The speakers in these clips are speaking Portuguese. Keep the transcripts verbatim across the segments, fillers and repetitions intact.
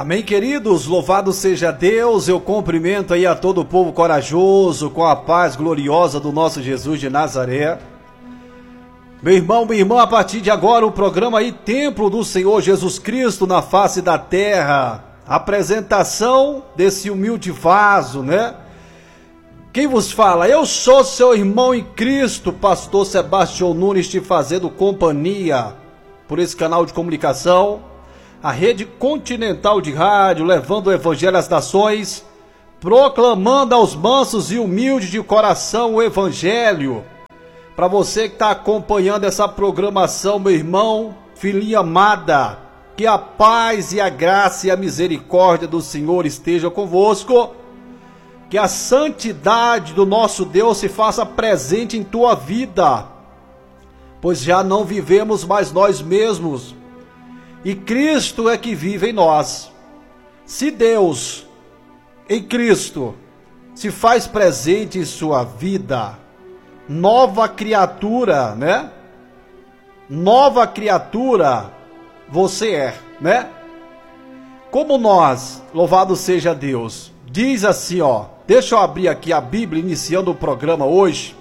Amém, queridos, louvado seja Deus. Eu cumprimento aí a todo o povo corajoso, com a paz gloriosa do nosso Jesus de Nazaré. Meu irmão, minha irmã, a partir de agora o programa aí, Templo do Senhor Jesus Cristo na face da terra. Apresentação desse humilde vaso, né? Quem vos fala? Eu sou seu irmão em Cristo, pastor Sebastião Nunes, te fazendo companhia por esse canal de comunicação, a rede continental de rádio, levando o evangelho às nações, proclamando aos mansos e humildes de coração o evangelho. Para você que está acompanhando essa programação, meu irmão, filhinha amada, que a paz e a graça e a misericórdia do Senhor estejam convosco, que a santidade do nosso Deus se faça presente em tua vida, pois já não vivemos mais nós mesmos, e Cristo é que vive em nós. Se Deus, em Cristo, se faz presente em sua vida, nova criatura, né? Nova criatura você é, né? Como nós, louvado seja Deus, diz assim, ó, deixa eu abrir aqui a Bíblia, iniciando o programa hoje.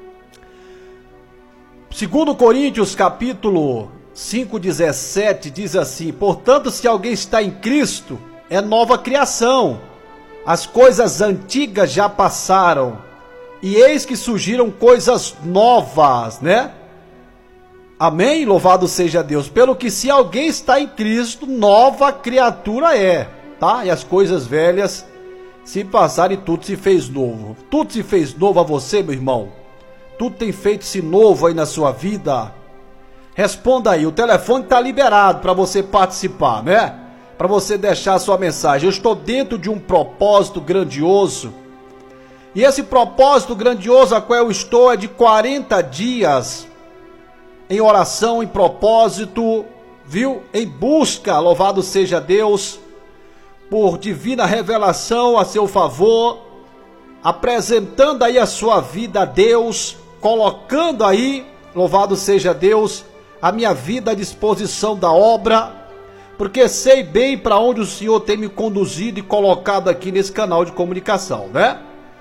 Segundo Coríntios, capítulo cinco, dezessete, diz assim: portanto, se alguém está em Cristo, é nova criação. As coisas antigas já passaram, e eis que surgiram coisas novas, né? Amém? Louvado seja Deus. Pelo que se alguém está em Cristo, nova criatura é, tá? E as coisas velhas se passaram e tudo se fez novo. Tudo se fez novo a você, meu irmão? Tudo tem feito-se novo aí na sua vida? Responda aí, o telefone está liberado para você participar, né? Para você deixar a sua mensagem. Eu estou dentro de um propósito grandioso. E esse propósito grandioso a qual eu estou é de quarenta dias em oração, em propósito, viu? Em busca, louvado seja Deus, por divina revelação a seu favor, apresentando aí a sua vida a Deus, colocando aí, louvado seja Deus, a minha vida à disposição da obra, porque sei bem para onde o Senhor tem me conduzido e colocado aqui nesse canal de comunicação, né?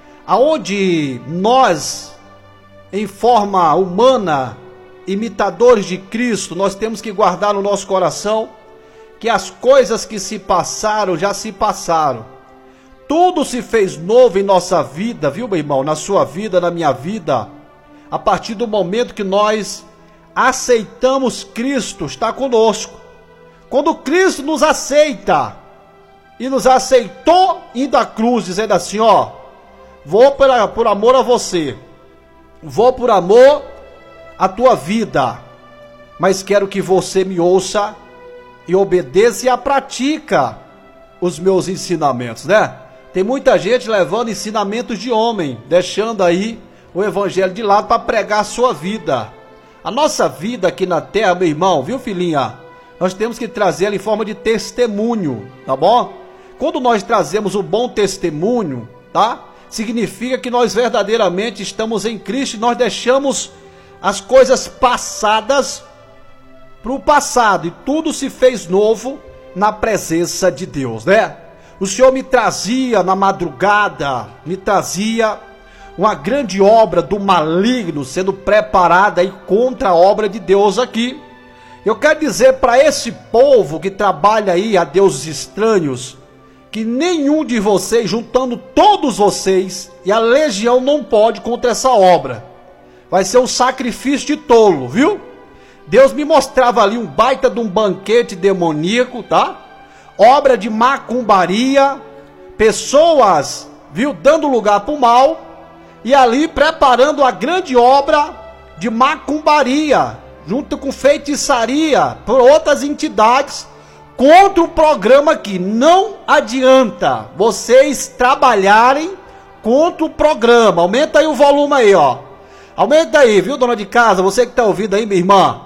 Aonde nós, em forma humana, imitadores de Cristo, nós temos que guardar no nosso coração que as coisas que se passaram, já se passaram. Tudo se fez novo em nossa vida, viu, meu irmão? Na sua vida, na minha vida, a partir do momento que nós aceitamos Cristo, está conosco. Quando Cristo nos aceita, e nos aceitou indo à cruz, dizendo assim, ó, vou por, por amor a você, vou por amor à tua vida, mas quero que você me ouça e obedeça e a pratica os meus ensinamentos, né? Tem muita gente levando ensinamentos de homem, deixando aí o evangelho de lado para pregar a sua vida. A nossa vida aqui na terra, meu irmão, viu, filhinha? Nós temos que trazer ela em forma de testemunho, tá bom? Quando nós trazemos o bom testemunho, tá? Significa que nós verdadeiramente estamos em Cristo e nós deixamos as coisas passadas para o passado e tudo se fez novo na presença de Deus, né? O Senhor me trazia na madrugada, me trazia uma grande obra do maligno sendo preparada aí contra a obra de Deus aqui. Eu quero dizer para esse povo que trabalha aí a deuses estranhos, que nenhum de vocês, juntando todos vocês, e a legião não pode contra essa obra. Vai ser um sacrifício de tolo, viu? Deus me mostrava ali um baita de um banquete demoníaco, tá? Obra de macumbaria, pessoas, viu, dando lugar para o mal, e ali preparando a grande obra de macumbaria, junto com feitiçaria, por outras entidades, contra o programa aqui. Não adianta vocês trabalharem contra o programa. Aumenta aí o volume aí, ó. Aumenta aí, viu, dona de casa, você que está ouvindo aí, minha irmã.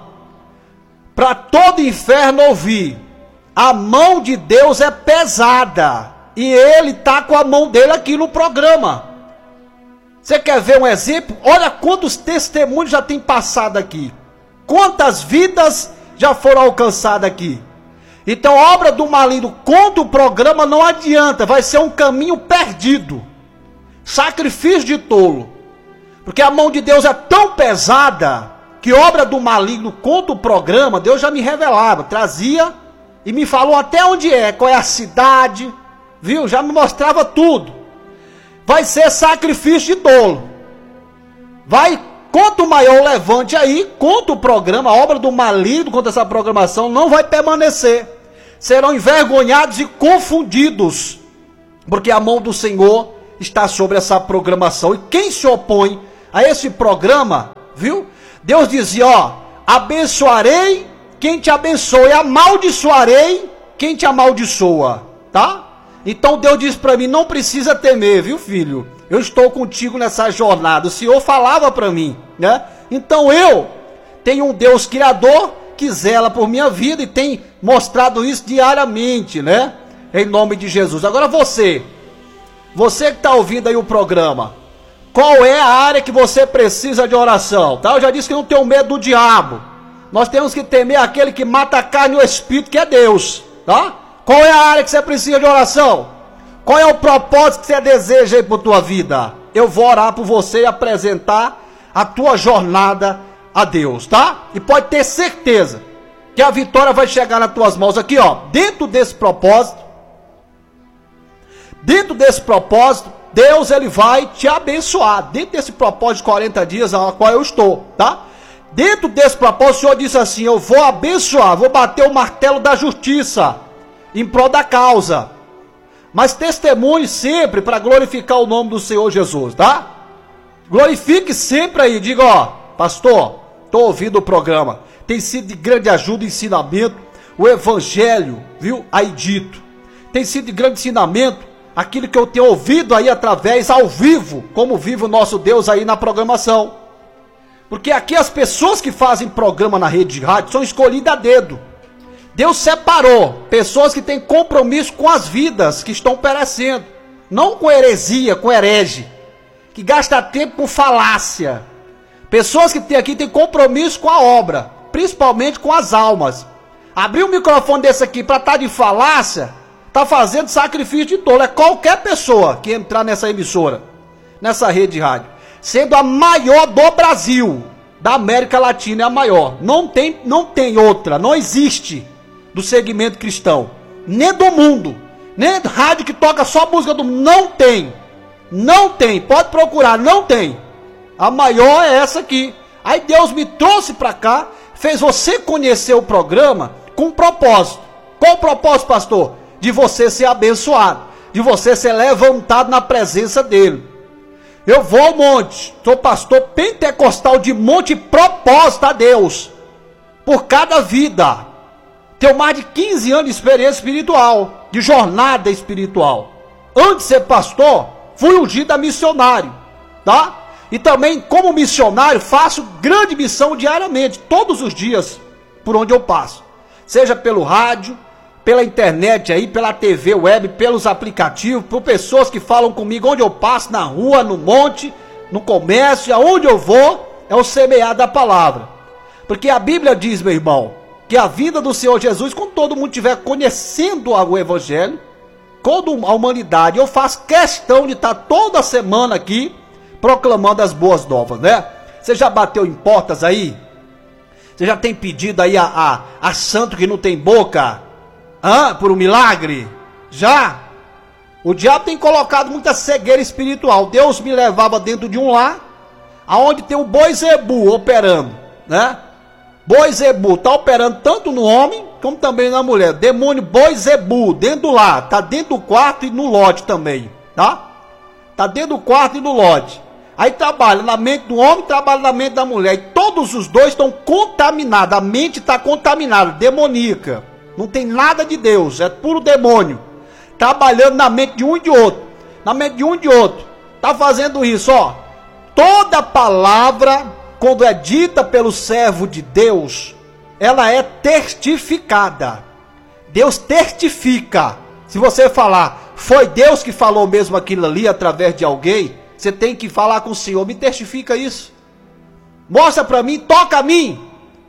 Para todo inferno ouvir, a mão de Deus é pesada, e ele tá com a mão dele aqui no programa. Você quer ver um exemplo? Olha quantos testemunhos já tem passado aqui. Quantas vidas já foram alcançadas aqui. Então a obra do maligno contra o programa não adianta, vai ser um caminho perdido. Sacrifício de tolo. Porque a mão de Deus é tão pesada que obra do maligno contra o programa, Deus já me revelava, trazia e me falou até onde é, qual é a cidade, viu? Já me mostrava tudo. Vai ser sacrifício de tolo. Vai, quanto maior o levante aí, contra o programa, a obra do maligno contra essa programação não vai permanecer. Serão envergonhados e confundidos, porque a mão do Senhor está sobre essa programação. E quem se opõe a esse programa, viu? Deus dizia, ó, abençoarei quem te abençoa e amaldiçoarei quem te amaldiçoa, tá? Então Deus diz para mim, não precisa temer, viu, filho? Eu estou contigo nessa jornada. O Senhor falava para mim, né? Então eu tenho um Deus criador que zela por minha vida e tem mostrado isso diariamente, né? Em nome de Jesus. Agora você, você que está ouvindo aí o programa, qual é a área que você precisa de oração? Tá? Eu já disse que não tenho medo do diabo. Nós temos que temer aquele que mata a carne e o espírito, que é Deus, tá? Qual é a área que você precisa de oração? Qual é o propósito que você deseja aí para a tua vida? Eu vou orar por você e apresentar a tua jornada a Deus, tá? E pode ter certeza que a vitória vai chegar nas tuas mãos aqui, ó. Dentro desse propósito, dentro desse propósito, Deus ele vai te abençoar. Dentro desse propósito de quarenta dias a qual eu estou, tá? Dentro desse propósito, o Senhor disse assim, eu vou abençoar, vou bater o martelo da justiça em prol da causa. Mas testemunhe sempre para glorificar o nome do Senhor Jesus, tá? Glorifique sempre aí, diga, ó, pastor, estou ouvindo o programa, tem sido de grande ajuda e ensinamento, o evangelho, viu, aí dito, tem sido de grande ensinamento, aquilo que eu tenho ouvido aí através, ao vivo, como vive o nosso Deus aí na programação. Porque aqui as pessoas que fazem programa na rede de rádio são escolhidas a dedo. Deus separou pessoas que têm compromisso com as vidas que estão perecendo, não com heresia, com herege, que gasta tempo com falácia. Pessoas que tem aqui têm compromisso com a obra, principalmente com as almas. Abrir um microfone desse aqui para estar de falácia, está fazendo sacrifício de tolo. É qualquer pessoa que entrar nessa emissora, nessa rede de rádio, sendo a maior do Brasil, da América Latina é a maior. Não tem, não tem outra, não existe do segmento cristão, nem do mundo, nem rádio que toca só música do mundo, não tem, não tem, pode procurar, não tem. A maior é essa aqui. Aí Deus me trouxe para cá, fez você conhecer o programa com um propósito. Qual o propósito, pastor? De você ser abençoado, de você ser levantado na presença dele. Eu vou ao monte, sou pastor pentecostal de monte, propósito a Deus, por cada vida. Tenho mais de quinze anos de experiência espiritual, de jornada espiritual. Antes de ser pastor, fui ungido a missionário, tá? E também, como missionário, faço grande missão diariamente, todos os dias, por onde eu passo. Seja pelo rádio, pela internet aí, pela T V web, pelos aplicativos, por pessoas que falam comigo onde eu passo, na rua, no monte, no comércio, aonde eu vou, é o semear da palavra. Porque a Bíblia diz, meu irmão, que a vida do Senhor Jesus, quando todo mundo estiver conhecendo o Evangelho, toda a humanidade, eu faço questão de estar toda semana aqui, proclamando as boas novas, né? Você já bateu em portas aí? Você já tem pedido aí a, a, a santo que não tem boca? Hã? Por um milagre? Já? O diabo tem colocado muita cegueira espiritual. Deus me levava dentro de um lar, aonde tem o boi zebu operando, né? Boi zebu está operando tanto no homem, como também na mulher. Demônio boi zebu, dentro do lar, tá dentro do quarto e no lote também, tá? Tá dentro do quarto e no lote. Aí trabalha na mente do homem, trabalha na mente da mulher. E todos os dois estão contaminados. A mente está contaminada, demoníaca. Não tem nada de Deus, é puro demônio. Trabalhando na mente de um e de outro. Na mente de um e de outro. Está fazendo isso, ó. Toda palavra, quando é dita pelo servo de Deus, ela é testificada. Deus testifica. Se você falar, foi Deus que falou mesmo aquilo ali através de alguém, você tem que falar com o Senhor, me testifica isso. Mostra para mim, toca a mim.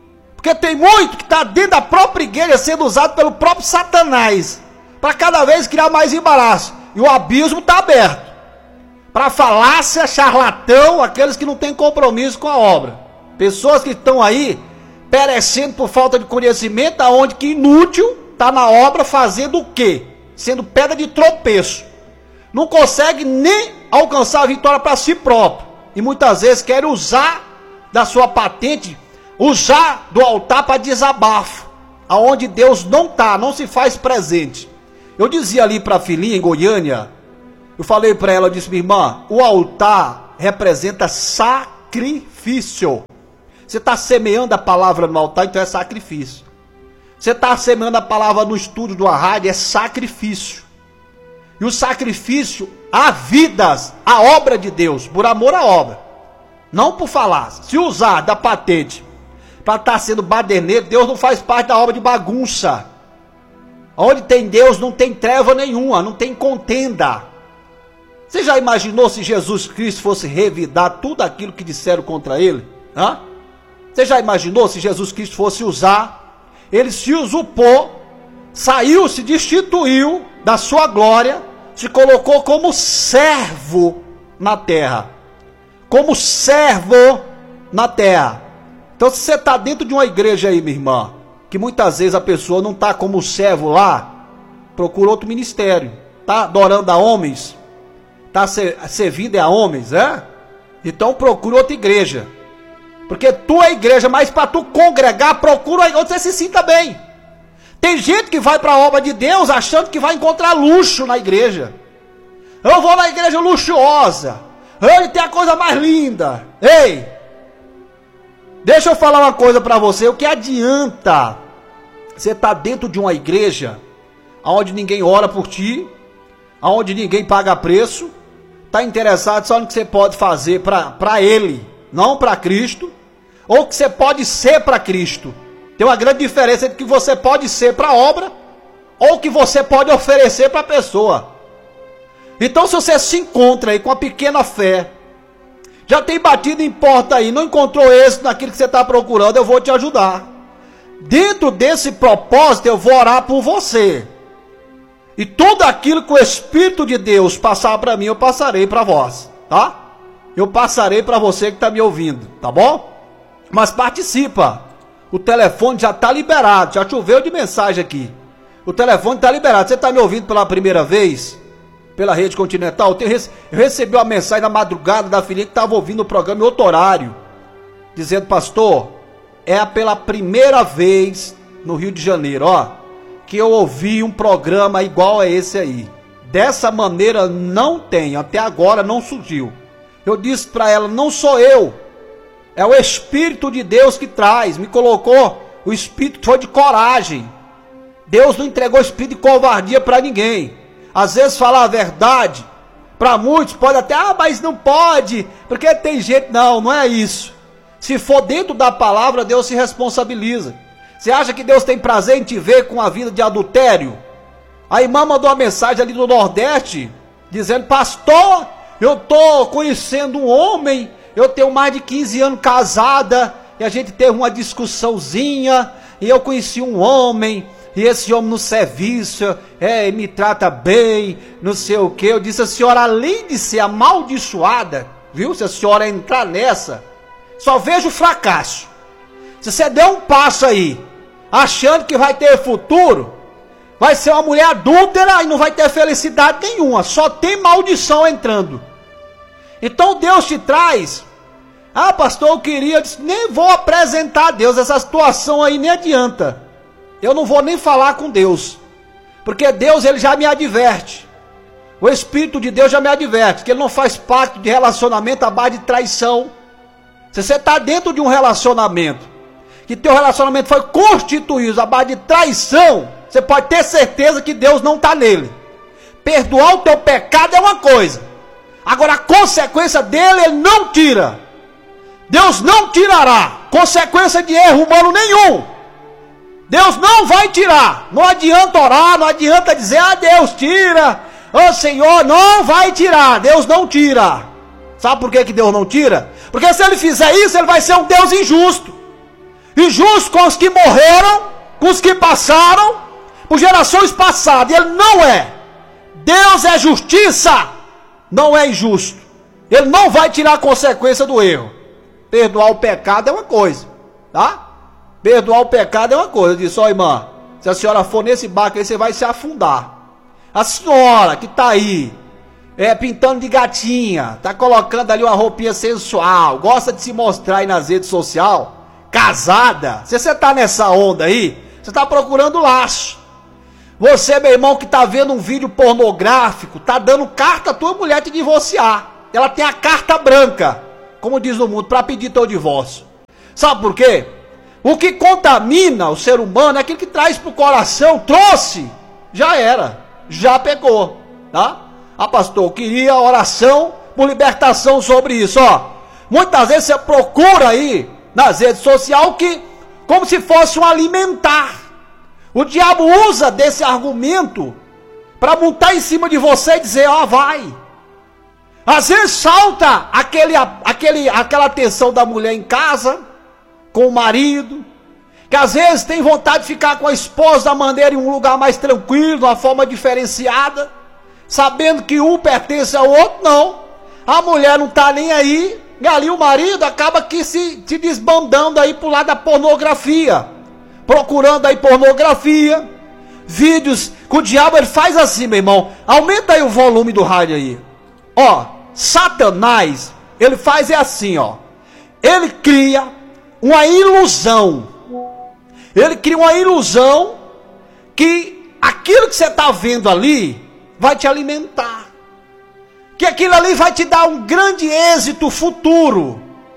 Porque tem muito que está dentro da própria igreja sendo usado pelo próprio Satanás, para cada vez criar mais embaraço. E o abismo está aberto para falácia, charlatão, aqueles que não têm compromisso com a obra. Pessoas que estão aí perecendo por falta de conhecimento, aonde que inútil está na obra fazendo o quê? Sendo pedra de tropeço. Não consegue nem alcançar a vitória para si próprio. E muitas vezes quer usar da sua patente, usar do altar para desabafo, aonde Deus não está, não se faz presente. Eu dizia ali para a filhinha em Goiânia, eu falei para ela, eu disse, minha irmã, o altar representa sacrifício. Você está semeando a palavra no altar, então é sacrifício. Você está semeando a palavra no estúdio do rádio, é sacrifício. E o sacrifício, há vidas, a obra de Deus, por amor à obra. Não por falar. Se usar da patente para estar sendo baderneiro, Deus não faz parte da obra de bagunça. Onde tem Deus não tem treva nenhuma, não tem contenda. Você já imaginou se Jesus Cristo fosse revidar tudo aquilo que disseram contra ele? Hã? Você já imaginou se Jesus Cristo fosse usar? Ele se usurpou, saiu, se destituiu da sua glória, se colocou como servo na terra. Como servo na terra. Então se você está dentro de uma igreja aí, minha irmã, que muitas vezes a pessoa não está como servo lá, procura outro ministério. Está adorando a homens, está servindo a homens, é? Então procura outra igreja. Porque tu é igreja, mas para tu congregar, procura onde você se sinta bem. Tem gente que vai para a obra de Deus achando que vai encontrar luxo na igreja. Eu vou na igreja luxuosa, onde tem a coisa mais linda. Ei, deixa eu falar uma coisa para você. O que adianta você estar dentro de uma igreja onde ninguém ora por ti, onde ninguém paga preço, está interessado só no que você pode fazer para ele, não para Cristo, ou que você pode ser para Cristo. Tem uma grande diferença entre o que você pode ser para a obra ou o que você pode oferecer para a pessoa. Então se você se encontra aí com a pequena fé, já tem batido em porta aí, não encontrou êxito naquilo que você está procurando, eu vou te ajudar. Dentro desse propósito eu vou orar por você. E tudo aquilo que o Espírito de Deus passar para mim, eu passarei para vós, tá? Eu passarei para você que está me ouvindo, tá bom? Mas participa. O telefone já está liberado, já choveu de mensagem aqui. O telefone está liberado. Você está me ouvindo pela primeira vez? Pela Rede Continental? Eu, tenho, eu recebi uma mensagem na madrugada da filha que estava ouvindo o programa em outro horário, dizendo, pastor, é pela primeira vez no Rio de Janeiro, ó, que eu ouvi um programa igual a esse aí. Dessa maneira não tem, até agora não surgiu. Eu disse para ela, não sou eu, é o Espírito de Deus que traz, me colocou, o Espírito foi de coragem. Deus não entregou espírito de covardia para ninguém. Às vezes falar a verdade, para muitos pode até, ah, mas não pode, porque tem gente, não, não é isso. Se for dentro da palavra, Deus se responsabiliza. Você acha que Deus tem prazer em te ver com a vida de adultério? A irmã mandou uma mensagem ali do Nordeste, dizendo, pastor, eu estou conhecendo um homem, eu tenho mais de quinze anos casada, e a gente teve uma discussãozinha, e eu conheci um homem, e esse homem no serviço, é, me trata bem, não sei o que. Eu disse, a senhora, além de ser amaldiçoada, viu, se a senhora entrar nessa, só vejo fracasso. Se você der um passo aí, achando que vai ter futuro, vai ser uma mulher adúltera e não vai ter felicidade nenhuma, só tem maldição entrando. Então Deus te traz, ah pastor, eu queria, eu disse, nem vou apresentar a Deus, essa situação aí nem adianta, eu não vou nem falar com Deus, porque Deus ele já me adverte, o Espírito de Deus já me adverte, que ele não faz pacto de relacionamento à base de traição. Se você está dentro de um relacionamento, que teu relacionamento foi constituído à base de traição, você pode ter certeza que Deus não está nele. Perdoar o teu pecado é uma coisa, agora a consequência dele ele não tira. Deus não tirará consequência de erro humano nenhum. Deus não vai tirar. Não adianta orar, não adianta dizer, ah Deus tira, oh Senhor, não vai tirar. Deus não tira. Sabe por que que Deus não tira? Porque se ele fizer isso, ele vai ser um Deus injusto. Injusto com os que morreram, com os que passaram, por gerações passadas. Ele não é. Deus é justiça, não é injusto. Ele não vai tirar a consequência do erro. Perdoar o pecado é uma coisa, tá? Perdoar o pecado é uma coisa. Eu disse, ó irmã, se a senhora for nesse barco aí, você vai se afundar. A senhora que tá aí, é, pintando de gatinha, tá colocando ali uma roupinha sensual, gosta de se mostrar aí nas redes sociais, casada, se você tá nessa onda aí, você tá procurando laço. Você, meu irmão, que tá vendo um vídeo pornográfico, tá dando carta à tua mulher te divorciar. Ela tem a carta branca, como diz no mundo, para pedir teu divórcio. Sabe por quê? O que contamina o ser humano é aquilo que traz pro coração, trouxe, já era, já pegou, tá? Ah, pastor, eu queria oração por libertação sobre isso, ó. Muitas vezes você procura aí nas redes sociais que, como se fosse um alimentar. O diabo usa desse argumento para montar em cima de você e dizer, ó, vai. Às vezes salta aquele, aquele, aquela atenção da mulher em casa, com o marido, que às vezes tem vontade de ficar com a esposa da maneira em um lugar mais tranquilo, de uma forma diferenciada, sabendo que um pertence ao outro, não. A mulher não está nem aí, e ali o marido acaba que se, se desbandando aí pro lado da pornografia, procurando aí pornografia, vídeos, que o diabo ele faz assim, meu irmão, aumenta aí o volume do rádio aí. Ó, Satanás, ele faz é assim, ó, ele cria uma ilusão, ele cria uma ilusão que aquilo que você está vendo ali vai te alimentar, que aquilo ali vai te dar um grande êxito futuro,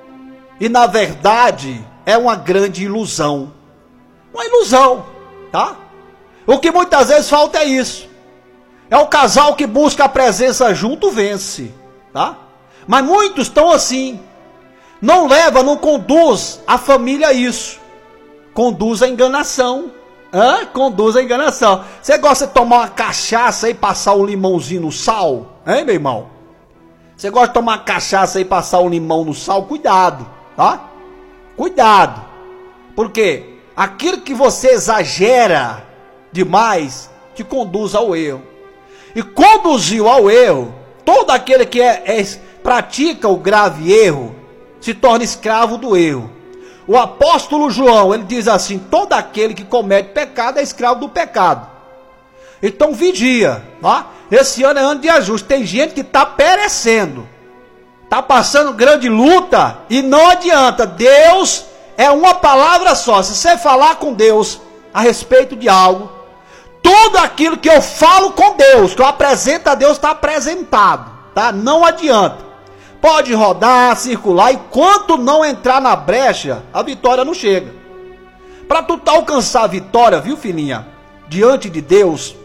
e na verdade é uma grande ilusão, uma ilusão, tá? O que muitas vezes falta é isso, é o casal que busca a presença junto vence, tá? Mas muitos estão assim, não leva, não conduz a família a isso, conduz a enganação, hã? Conduz a enganação. Você gosta de tomar uma cachaça e passar um limãozinho no sal, hein, meu irmão? Você gosta de tomar uma cachaça e passar um limão no sal? Cuidado, tá? Cuidado, porque aquilo que você exagera demais te conduz ao erro. E conduziu ao erro, todo aquele que é, é, pratica o grave erro, se torna escravo do erro. O apóstolo João, ele diz assim, todo aquele que comete pecado é escravo do pecado. Então vigia, tá? Esse ano é ano de ajuste, tem gente que está perecendo, está passando grande luta, e não adianta, Deus é uma palavra só. Se você falar com Deus a respeito de algo, tudo aquilo que eu falo com Deus, que eu apresento a Deus, está apresentado, tá? Não adianta. Pode rodar, circular, enquanto não entrar na brecha, a vitória não chega. Para tu alcançar a vitória, viu, filhinha? Diante de Deus,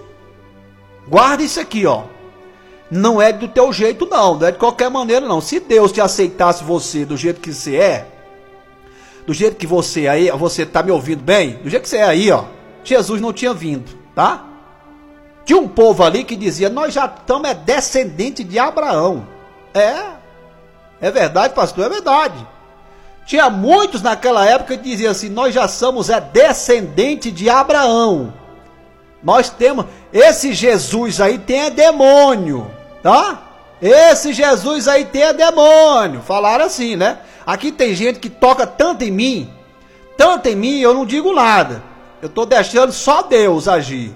guarda isso aqui, ó. Não é do teu jeito, não. Não é de qualquer maneira, não. Se Deus te aceitasse você do jeito que você é, do jeito que você é aí, você tá me ouvindo bem? Do jeito que você é aí, ó, Jesus não tinha vindo. Tá? Tinha um povo ali que dizia, nós já estamos é descendente de Abraão. É, é verdade, pastor, é verdade. Tinha muitos naquela época que diziam assim, nós já somos é descendente de Abraão. Nós temos, esse Jesus aí tem é demônio, tá? Esse Jesus aí tem é demônio. Falaram assim, né? Aqui tem gente que toca tanto em mim, tanto em mim, eu não digo nada. Eu estou deixando só Deus agir.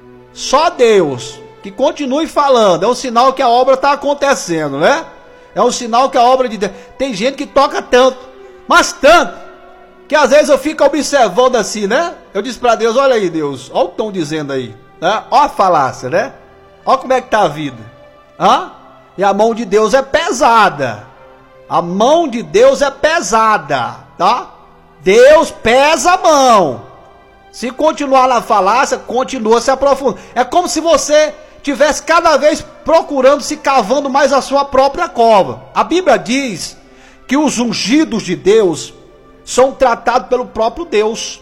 Só Deus. Que continue falando. É um sinal que a obra está acontecendo, né? É um sinal que a obra de Deus... Tem gente que toca tanto, mas tanto, que às vezes eu fico observando assim, né? Eu disse para Deus, olha aí Deus, olha o que estão dizendo aí, né? Olha a falácia, né? Olha como é que está a vida. Hã? E a mão de Deus é pesada. A mão de Deus é pesada, tá? Deus pesa a mão. Se continuar na falácia, continua se aprofundando. É como se você tivesse cada vez procurando, se cavando mais a sua própria cova. A Bíblia diz que os ungidos de Deus são tratados pelo próprio Deus.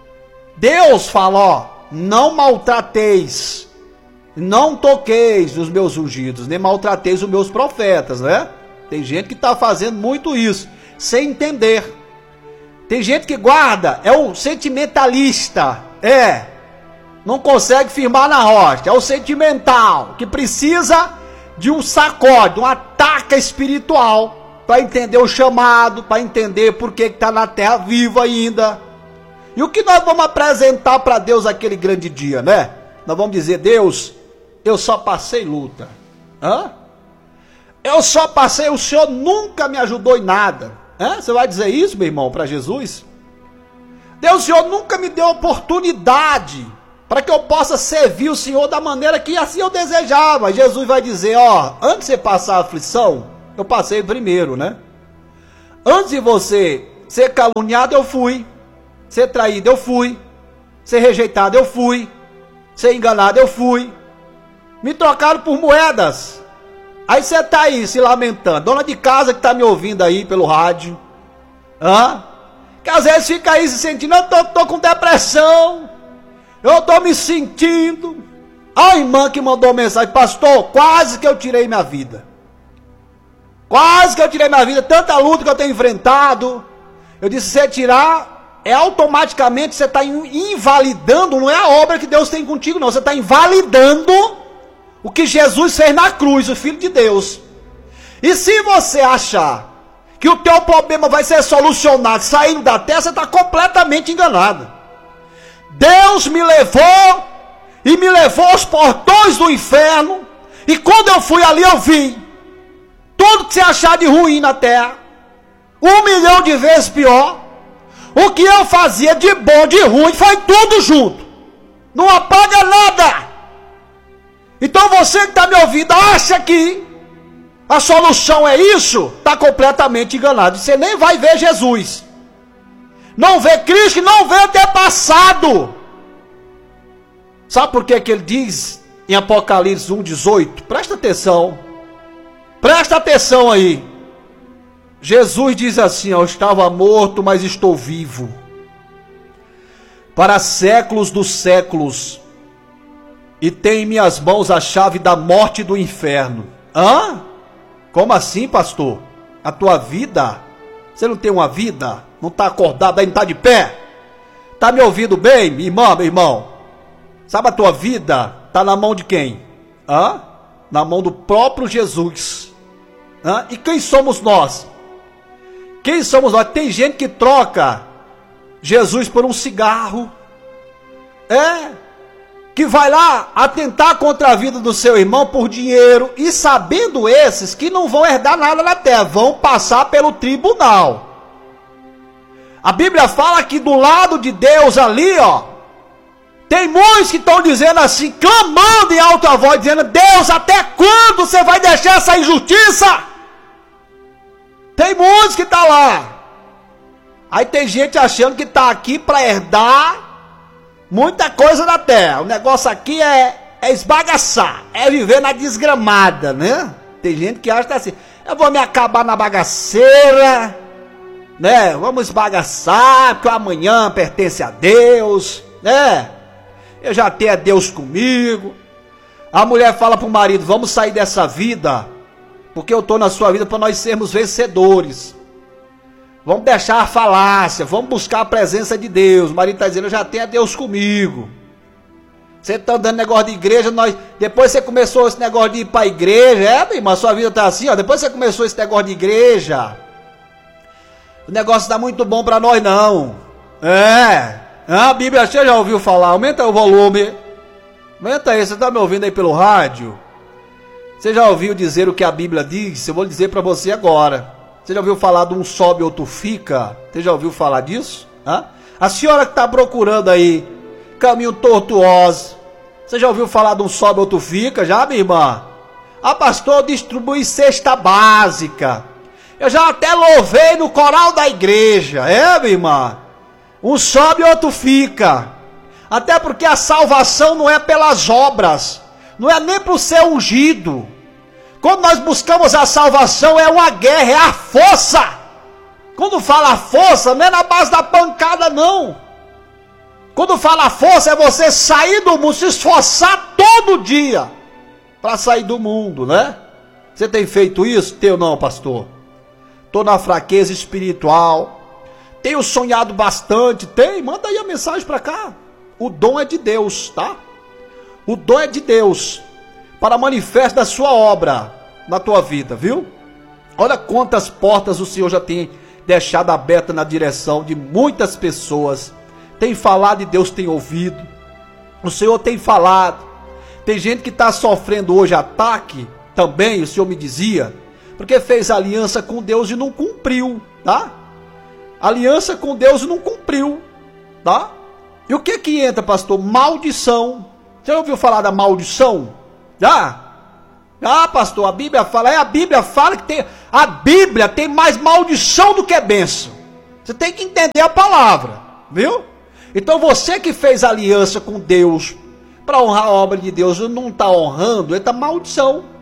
Deus fala, ó, não maltrateis, não toqueis os meus ungidos, nem maltrateis os meus profetas, né? Tem gente que está fazendo muito isso, sem entender. Tem gente que guarda, é o sentimentalista, é, não consegue firmar na rocha, é o sentimental, que precisa de um sacode, uma taca espiritual, para entender o chamado, para entender por que está na terra viva ainda. E o que nós vamos apresentar para Deus aquele grande dia, né? Nós vamos dizer: Deus, eu só passei luta. Hã? Eu só passei, o Senhor nunca me ajudou em nada. Hã? Você vai dizer isso, meu irmão, para Jesus? Deus, o Senhor nunca me deu oportunidade para que eu possa servir o Senhor da maneira que assim eu desejava. Jesus vai dizer: ó, antes de você passar a aflição, eu passei primeiro, né? Antes de você ser caluniado, eu fui. Ser traído, eu fui. Ser rejeitado, eu fui. Ser enganado, eu fui. Me trocaram por moedas. Aí você tá aí se lamentando. Dona de casa que tá me ouvindo aí pelo rádio. Hã? Que às vezes fica aí se sentindo: eu tô, tô com depressão. Eu tô me sentindo. A irmã que mandou mensagem: pastor, quase que eu tirei minha vida. Quase que eu tirei minha vida. Tanta luta que eu tenho enfrentado. Eu disse: se você tirar, é automaticamente você está invalidando. Não é a obra que Deus tem contigo, não. Você está invalidando o que Jesus fez na cruz, o Filho de Deus. E se você achar que o teu problema vai ser solucionado saindo da terra, você está completamente enganado. Deus me levou e me levou aos portões do inferno. E quando eu fui ali, eu vi tudo que você achar de ruim na terra, um milhão de vezes pior. O que eu fazia de bom, de ruim, foi tudo junto. Não apaga nada. Então você que está me ouvindo, acha que a solução é isso? Está completamente enganado. Você nem vai ver Jesus. Não vê Cristo, não vê até passado. Sabe por que que ele diz em Apocalipse um, dezoito? Presta atenção. Presta atenção aí. Jesus diz assim: eu estava morto, mas estou vivo. Para séculos dos séculos. E tenho em minhas mãos a chave da morte e do inferno. Hã? Como assim, pastor? A tua vida? Você não tem uma vida? Não está acordado aí, não está de pé? Está me ouvindo bem, minha irmã, meu irmão? Sabe, a tua vida está na mão de quem? Hã? Na mão do próprio Jesus. Hã? E quem somos nós? Quem somos nós? Tem gente que troca Jesus por um cigarro. É, que vai lá atentar contra a vida do seu irmão por dinheiro, e sabendo esses que não vão herdar nada na terra, vão passar pelo tribunal. A Bíblia fala que do lado de Deus ali, ó, tem muitos que estão dizendo assim, clamando em alta voz, dizendo: Deus, até quando você vai deixar essa injustiça? Tem muitos que estão lá. Aí tem gente achando que está aqui para herdar muita coisa na terra. O negócio aqui é, é esbagaçar, é viver na desgramada, né? Tem gente que acha assim: eu vou me acabar na bagaceira, né? Vamos esbagaçar, porque o amanhã pertence a Deus, né? Eu já tenho a Deus comigo. A mulher fala para o marido: vamos sair dessa vida, porque eu estou na sua vida para nós sermos vencedores. Vamos deixar a falácia, vamos buscar a presença de Deus. O marido está dizendo: eu já tenho a Deus comigo. Você está dando negócio de igreja, nós... depois você começou esse negócio de ir para a igreja. É, meu irmão, a sua vida está assim, ó. Depois você começou esse negócio de igreja, o negócio está muito bom para nós, não. É, a Bíblia, você já ouviu falar? Aumenta o volume. Aumenta aí, você está me ouvindo aí pelo rádio? Você já ouviu dizer o que a Bíblia diz? Eu vou dizer para você agora. Você já ouviu falar de um sobe, outro fica? Você já ouviu falar disso? Hã? A senhora que está procurando aí caminho tortuoso, você já ouviu falar de um sobe, outro fica? Já, minha irmã? Ah, pastor, distribui cesta básica. Eu já até louvei no coral da igreja. É, minha irmã? Um sobe, outro fica. Até porque a salvação não é pelas obras, não é nem por ser ungido. Quando nós buscamos a salvação, é uma guerra, é a força. Quando fala força, não é na base da pancada, não. Quando fala força, é você sair do mundo, se esforçar todo dia para sair do mundo, né? Você tem feito isso? Teu não, pastor. Estou na fraqueza espiritual, Tenho sonhado bastante. Tem, manda aí a mensagem para cá. O dom é de Deus, tá? O dom é de Deus para manifesto da sua obra na tua vida, viu? Olha quantas portas o Senhor já tem deixado abertas na direção de muitas pessoas. Tem falado e Deus tem ouvido. O Senhor tem falado. Tem gente que está sofrendo hoje ataque também, o Senhor me dizia, porque fez aliança com Deus e não cumpriu, tá? Aliança com Deus e não cumpriu, tá? E o que que entra, pastor? Maldição. Você já ouviu falar da maldição? Já? Ah, pastor, a Bíblia fala, é a Bíblia fala que tem, a Bíblia tem mais maldição do que bênção. Você tem que entender a palavra, viu? Então você que fez aliança com Deus para honrar a obra de Deus, não está honrando, ele está maldição.